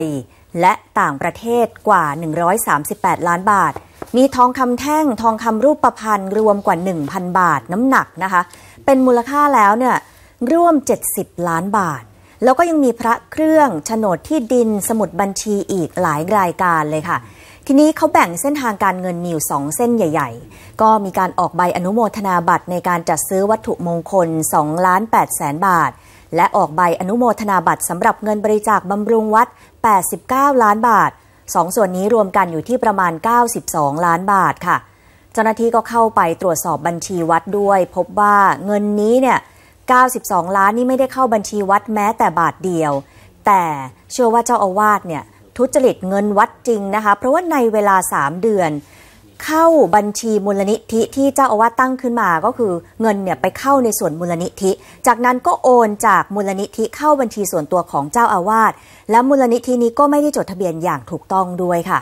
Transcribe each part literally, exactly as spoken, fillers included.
และต่างประเทศกว่าหนึ่งร้อยสามสิบแปดล้านบาทมีทองคำแท่งทองคำรูปพรรณรวมกว่า หนึ่งพัน บาทน้ำหนักนะคะเป็นมูลค่าแล้วเนี่ยร่วมเจ็ดสิบล้านบาทแล้วก็ยังมีพระเครื่องโฉนดที่ดินสมุดบัญชีอีกหลายรายการเลยค่ะทีนี้เขาแบ่งเส้นทางการเงินมีอยู่สองเส้นใหญ่ๆก็มีการออกใบอนุโมทนาบัตรในการจัดซื้อวัตถุมงคลสองล้านแปดแสนบาทและออกใบอนุโมทนาบัตรสำหรับเงินบริจาคบำรุงวัดแปดสิบเก้าล้านบาทสองส่วนนี้รวมกันอยู่ที่ประมาณเก้าสิบสองล้านบาทค่ะเจ้าหน้าที่ก็เข้าไปตรวจสอบบัญชีวัดด้วยพบว่าเงินนี้เนี่ยเก้าสิบสองล้านนี่ไม่ได้เข้าบัญชีวัดแม้แต่บาทเดียวแต่เชื่อว่าเจ้าอาวาสเนี่ยทุจริตเงินวัดจริงนะคะเพราะว่าในเวลาสามเดือนเข้าบัญชีมูลนิธิที่เจ้าอาวาสตั้งขึ้นมาก็คือเงินเนี่ยไปเข้าในส่วนมูลนิธิจากนั้นก็โอนจากมูลนิธิเข้าบัญชีส่วนตัวของเจ้าอาวาสและมูลนิธินี้ก็ไม่ได้จดทะเบียนอย่างถูกต้องด้วยค่ะ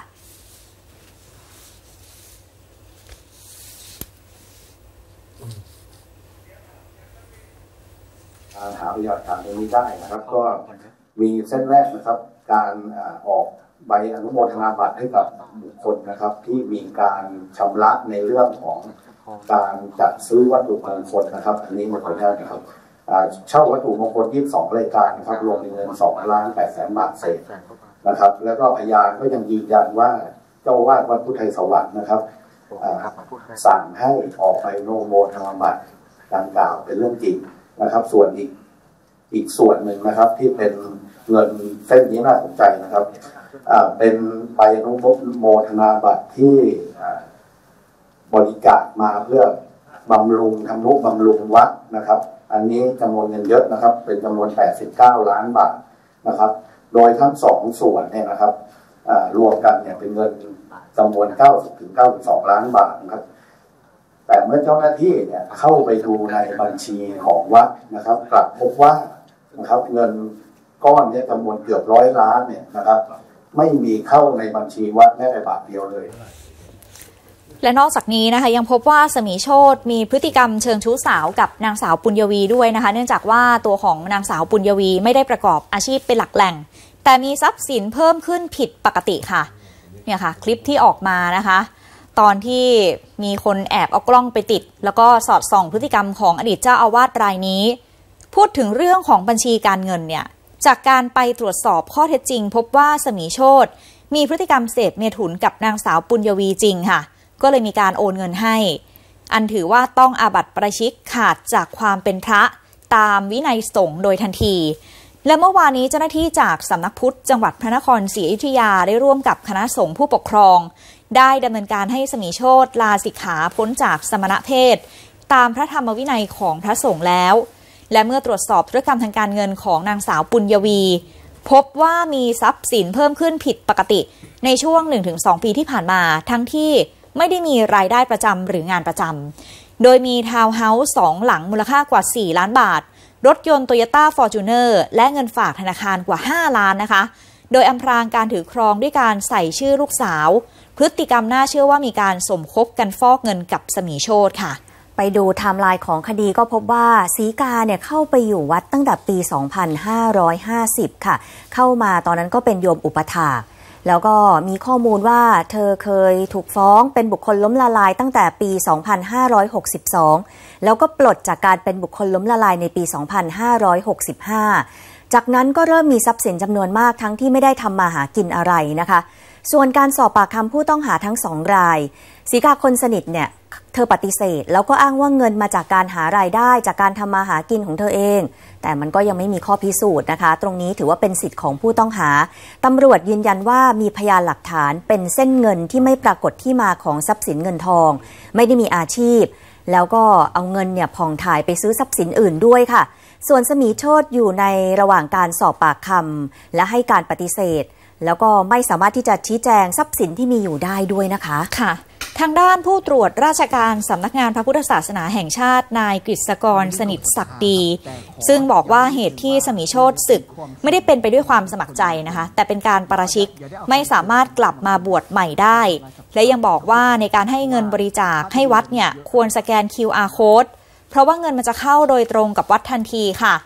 หาพยานหลักฐานตรงนี้ได้นะครับก็มีเส้นแรกนะครับการออกใบอนุโมทนาบัตรให้กับบุคคลนะครับที่มีการชำระในเรื่องของการจัดซื้อวัตถุมงคลนะครับอันนี้มาขออนุญาตนะครับเช่าวัตถุมงคลยี่สิบสองรายการนะครับรวมเป็นเงินสองล้านแปดแสนบาทเศษนะครับแล้วก็พยานก็ยังยืนยันว่าเจ้าอาวาสวัดพุทธไทยสวรรค์นะครับสั่งให้ออกใบอนุโมทนาบัตรดังกล่าวเป็นเรื่องจริงนะครับส่วนอีกอีกส่วนหนึ่งนะครับที่เป็นเงินเส้นนี้น่าสนใจนะครับเป็นใบอนุโมทนาบัตรที่บริจาคมาเพื่อบำรุงทำนุบำรุงวัดนะครับอันนี้จำนวนเงินเยอะนะครับเป็นจำนวนแปดสิบเก้าล้านบาทนะครับโดยทั้งสองส่วนเนี่ยนะครับรวมกันเนี่ยเป็นเงินจำนวนเก้าสิบถึงเก้าสิบสองล้านบาทนะครับแต่เมื่อเจ้าหน้าที่เนี่ยเข้าไปดูในบัญชีของวัดนะครับกลับพบว่านะครับเงินก้อนนี้จำนวนเกือบร้อยล้านเนี่ยนะครับไม่มีเข้าในบัญชีวัดแม้แต่บาทเดียวเลยและนอกจากนี้นะคะยังพบว่าสมีโชติมีพฤติกรรมเชิงชู้สาวกับนางสาวปุญญวีด้วยนะคะเนื่องจากว่าตัวของนางสาวปุญญวีไม่ได้ประกอบอาชีพเป็นหลักแหล่งแต่มีทรัพย์สินเพิ่มขึ้นผิดปกติค่ะเนี่ยค่ะคลิปที่ออกมานะคะตอนที่มีคนแอบเอากล้องไปติดแล้วก็สอดส่องพฤติกรรมของอดีตเจ้าอาวาสรายนี้พูดถึงเรื่องของบัญชีการเงินเนี่ยจากการไปตรวจสอบข้อเท็จจริงพบว่าสมีโชติมีพฤติกรรมเสพเมถุนกับนางสาวปุญญวีจริงค่ะก็เลยมีการโอนเงินให้อันถือว่าต้องอาบัติประชิกขาดจากความเป็นพระตามวินัยสงฆ์โดยทันทีและเมื่อวานนี้เจ้าหน้าที่จากสำนักพุทธจังหวัดพระนครศรีอยุธยาได้ร่วมกับคณะสงฆ์ผู้ปกครองได้ดำเนินการให้สมีโชติลาสิกขาพ้นจากสมณเพศตามพระธรรมวินัยของพระสงฆ์แล้วและเมื่อตรวจสอบธุรกรรมทางการเงินของนางสาวปุญญวีพบว่ามีทรัพย์สินเพิ่มขึ้นผิดปกติในช่วง หนึ่งถึงสอง ปีที่ผ่านมาทั้งที่ไม่ได้มีรายได้ประจำหรืองานประจำโดยมีทาวน์เฮาส์สองหลังมูลค่ากว่าสี่ล้านบาทรถยนต์ Toyota Fortuner และเงินฝากธนาคารกว่าห้าล้านนะคะโดยอำพรางการถือครองด้วยการใส่ชื่อลูกสาวพฤติกรรมน่าเชื่อว่ามีการสมคบกันฟอกเงินกับสมีโชติค่ะไปดูไทม์ไลน์ของคดีก็พบว่าศรีกาเนี่ยเข้าไปอยู่วัดตั้งแต่ปีสองพันห้าร้อยห้าสิบค่ะเข้ามาตอนนั้นก็เป็นโยมอุปถากแล้วก็มีข้อมูลว่าเธอเคยถูกฟ้องเป็นบุคคลล้มละลายตั้งแต่ปีสองพันห้าร้อยหกสิบสองแล้วก็ปลดจากการเป็นบุคคลล้มละลายในปีสองพันห้าร้อยหกสิบห้าจากนั้นก็เริ่มมีทรัพย์สินจำนวนมากทั้งที่ไม่ได้ทำมาหากินอะไรนะคะส่วนการสอบปากคำผู้ต้องหาทั้งสองรายศรีกาคนสนิทเนี่ยเธอปฏิเสธแล้วก็อ้างว่าเงินมาจากการหารายได้จากการทำมาหากินของเธอเองแต่มันก็ยังไม่มีข้อพิสูจน์นะคะตรงนี้ถือว่าเป็นสิทธิ์ของผู้ต้องหาตำรวจยืนยันว่ามีพยานหลักฐานเป็นเส้นเงินที่ไม่ปรากฏที่มาของทรัพย์สินเงินทองไม่ได้มีอาชีพแล้วก็เอาเงินเนี่ยผ่องถ่ายไปซื้อทรัพย์สินอื่นด้วยค่ะส่วนสมีโชติอยู่ในระหว่างการสอบปากคำและให้การปฏิเสธแล้วก็ไม่สามารถที่จะชี้แจงทรัพย์สินที่มีอยู่ได้ด้วยนะคะค่ะทางด้านผู้ตรวจราชการสำนักงานพระพุทธศาสนาแห่งชาตินายกฤษกรสนิทศักดีซึ่งบอกว่าเหตุที่สมีโชติศึกไม่ได้เป็นไปด้วยความสมัครใจนะคะแต่เป็นการปาราชิกไม่สามารถกลับมาบวชใหม่ได้และยังบอกว่าในการให้เงินบริจาคให้วัดเนี่ยควรสแกน คิว อาร์ Code เพราะว่าเงินมันจะเข้าโดยตรงกับวัดทันทีค่ะ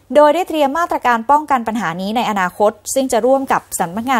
โดยได้เตรียมมาตรการป้องกันปัญหานี้ในอนาคตซึ่งจะร่วมกับสำนักงาน